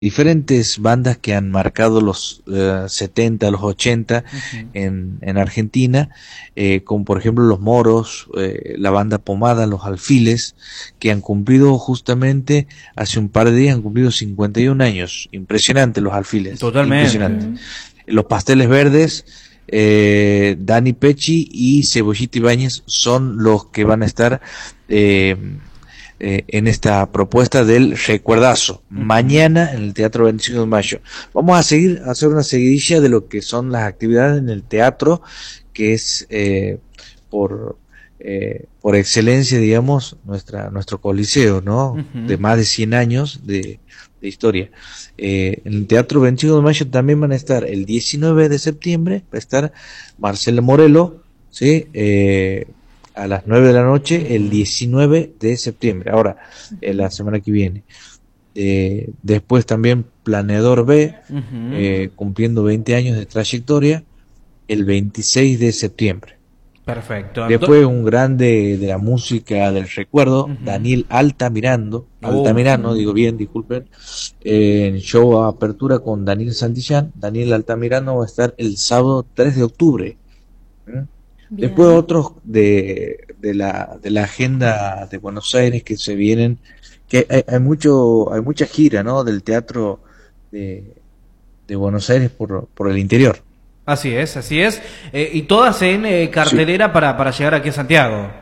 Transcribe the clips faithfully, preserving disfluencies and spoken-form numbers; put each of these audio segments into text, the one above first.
diferentes bandas que han marcado los eh, setenta, los ochenta Ujú. en, en Argentina, eh, como por ejemplo Los Moros, eh, la banda Pomada, Los Alfiles, que han cumplido justamente hace un par de días, han cumplido cincuenta y un años. Impresionante Los Alfiles, Totalmente. impresionante. Los Pasteles Verdes, eh, Dani Pecci y Cebollita Ibáñez son los que van a estar eh, eh, en esta propuesta del recuerdazo, Ujú. mañana en el Teatro veinticinco de Mayo. Vamos a seguir, a hacer una seguidilla de lo que son las actividades en el teatro, que es eh, por eh, por excelencia, digamos, nuestra nuestro coliseo, ¿no? Ujú. De más de cien años de, de historia. Eh, en el Teatro veinticinco de Mayo también van a estar el diecinueve de septiembre, va a estar Marcela Morelo, ¿sí? Eh, a las nueve de la noche, el diecinueve de septiembre, ahora, eh, la semana que viene. Eh, después también Planeador B, Ujú. eh, cumpliendo veinte años de trayectoria, el veintiséis de septiembre. Perfecto. Después un grande de la música del recuerdo, Ujú. Daniel Altamirando, Oh. Altamirano, digo bien, disculpen, eh, en show a apertura con Daniel Santillán. Daniel Altamirano va a estar el sábado tres de octubre. ¿Mm? Bien. Después otros de, de la de la agenda de Buenos Aires que se vienen, que hay, hay mucho, hay mucha gira, ¿no? Del teatro de, de Buenos Aires por, por el interior. Así es, así es. Eh, y todas en eh, cartelera Sí. para, para llegar aquí a Santiago.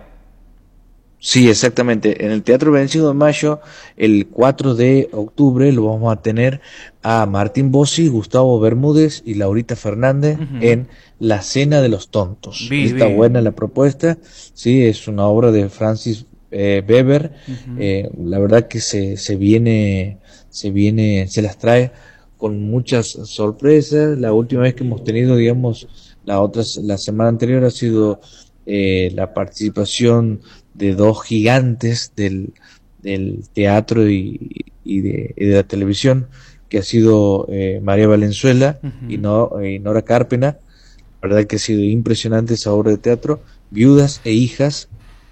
Sí, exactamente. En el Teatro veinticinco de Mayo, el cuatro de octubre, lo vamos a tener a Martín Bossi, Gustavo Bermúdez y Laurita Fernández Ujú. en La Cena de los Tontos. Vi, Está vi. buena la propuesta, sí, es una obra de Francis eh, Weber. Ujú. Eh, la verdad que se, se viene, se viene, se las trae con muchas sorpresas. La última vez que hemos tenido, digamos, la otra, la semana anterior ha sido eh, la participación de dos gigantes del, del teatro y, y, de, y de la televisión, que ha sido eh, María Valenzuela Ujú. y, no, y Nora Carpena. La verdad que ha sido impresionante esa obra de teatro, Viudas e Hijas,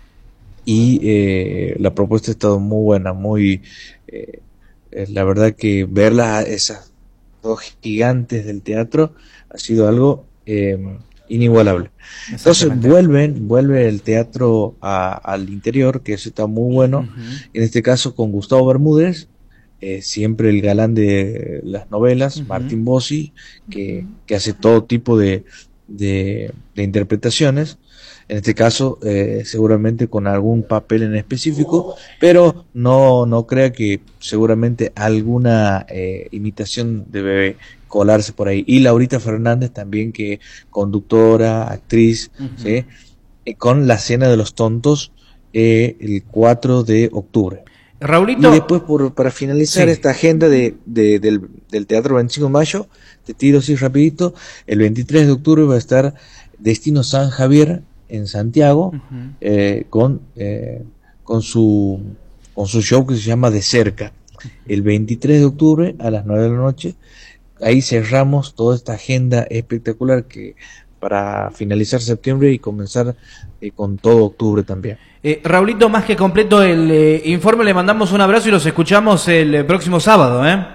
y eh, la propuesta ha estado muy buena, muy eh, eh, la verdad que verlas a esas dos gigantes del teatro ha sido algo eh, inigualable. Entonces Exactamente. vuelven, vuelve el teatro a, al interior, que eso está muy bueno, Ujú. en este caso con Gustavo Bermúdez, eh, siempre el galán de las novelas, Ujú. Martín Bossi, que, que hace todo tipo de, de, de interpretaciones, en este caso eh, seguramente con algún papel en específico, pero no, no crea que seguramente alguna eh, imitación debe colarse por ahí. Y Laurita Fernández también, que conductora, actriz, Ujú. ¿sí? Eh, con La Cena de los Tontos eh, el cuatro de octubre. Y Raulito, después, por, para finalizar sí. esta agenda de, de- del, del Teatro veinticinco de Mayo, te tiro así rapidito, el veintitrés de octubre va a estar Destino San Javier en Santiago, Ujú. eh, con, eh, con, su, con su show que se llama De Cerca. El veintitrés de octubre a las nueve de la noche, ahí cerramos toda esta agenda espectacular que para finalizar septiembre y comenzar eh, con todo octubre también. Eh, Raulito, más que completo el eh, informe, le mandamos un abrazo y los escuchamos el eh, próximo sábado, ¿eh?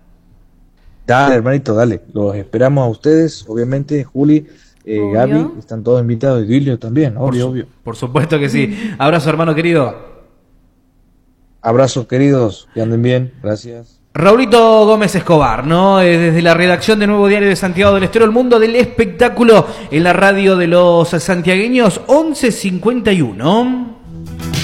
Dale, hermanito, dale. Los esperamos a ustedes, obviamente, Juli, eh, Obvio. Gaby, están todos invitados, y Duilio también, Por, obvio, su- obvio. por supuesto que sí. Abrazo, hermano querido. Abrazos, queridos, que anden bien, gracias. Raulito Gómez Escobar, ¿no? Eh, Desde la redacción de Nuevo Diario de Santiago del Estero, el mundo del espectáculo en la radio de los santiagueños, once cincuenta y uno.